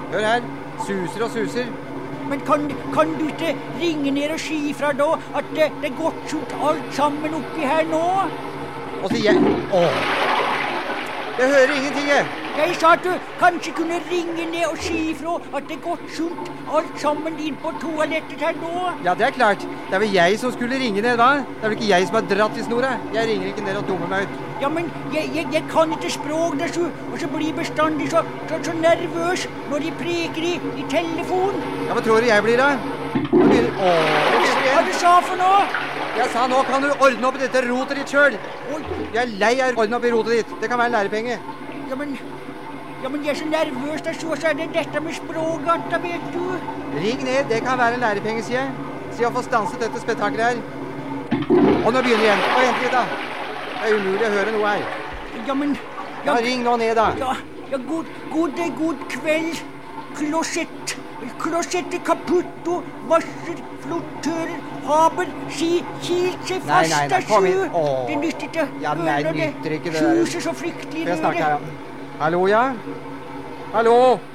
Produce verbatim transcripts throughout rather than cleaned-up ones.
hør her. Suser og suser. Men kan, kan du ikke ringe ned og si fra da at det, det er gått ut alt sammen oppi her nå? Og så jeg... Åh! Jeg hører ingenting, jeg. Jeg sa at du kanskje kunne ringe ned og si fra at det er gått sunt alt sammen inn på toalettet her nå. Ja, det er klart. Det er vel jeg som skulle ringe ned da. Det er vel ikke jeg som har dratt i snora. Jeg ringer ikke ned og dummer meg ut. Ja, men jeg, jeg, jeg kan ikke språk der, så, og så blir bestandig så, så, så nervøs når de preker i, i telefon. Ja, hva tror du jeg blir da? Nå begynner... Åh, det begynner igjen. Hva du sa for noe? Jeg sa, nå kan du ordne opp i dette rotet ditt selv. Jeg er lei av å ordne opp i rotet ditt. Det kan være en lærepenge. Ja, men... Ja, men jeg er så nervøs, der, så, så er det dette med språket, da vet du. Ring ned, det kan være en lærepenge, sier jeg. Si å få stanset dette spetakkelet her. Og nå begynner igjen. Og vent litt da. Det er umulig å høre noe her. Ja, men... Ja, ja ring nå ned da. Ja, ja god, god, god kveld. Klosett. Klossettet kaputto. Vasser, flottører, haber, si, kilt seg fast. Nei, nei, nei, kom inn. Åh. Det nytter ikke. Ja, nei, det nytter ikke det der. Suser så fryktelig. Får jeg snakke her, ja. Hallo, ja? Hallo?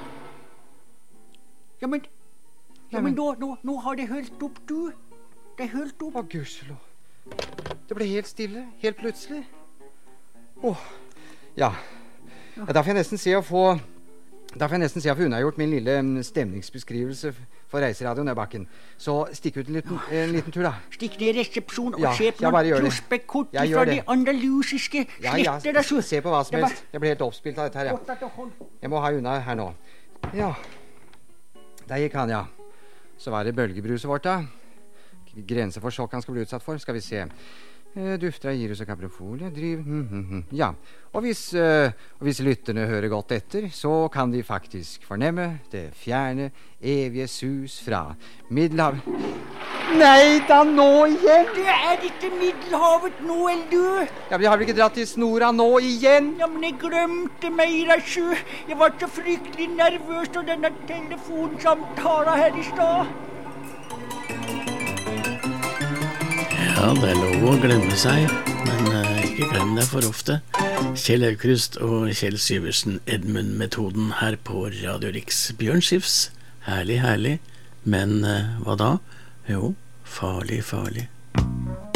Ja, men... Ja, men nå, nå, nå har det hølt opp, du. Det er hølt opp. Å, gudskjelov. Det ble helt stille, helt plutselig. Åh, ja. Ja, da får jeg nesten se å få... Da får jeg nesten se å få unnagjort min lille stemningsbeskrivelse for reiseradioen i bakken. Så stikk ut en liten, en liten tur, da. Stikk ned i resepsjon og ja, se på noen prospektkort fra de andalusiske ja, ja, sletter. Ja, se på hva som helst. Jeg blir helt oppspilt av dette her, ja. Jeg må ha unna her nå. Ja. Der gikk han, ja. Så var det bølgebruset vårt, da. Grenser for sjokk han skal bli utsatt for. Skal vi se. Dufter av Irus og Caprofolia. Driv. Mm, mm, mm. Ja. Og hvis, uh, og hvis lytterne hører godt etter, så kan de faktisk fornemme det fjerne, evige sus fra Middelhavet. Nei da, nå igjen! Det er ikke Middelhavet nå, eller du? Ja, men jeg har vel ikke dratt i snora nå igjen? Ja, men jeg glemte meg, Rasju. Jeg var så fryktelig nervøs av denne telefonsamtalen her i stad. Ja, det er lov å glemme seg, men uh, ikke glem deg for ofte. Kjell Aukrust og Kjell Syversen, Edmund-metoden her på Radio Riks. Bjørn Skifs, herlig, herlig, men uh, hva da? Jo, farlig, farlig.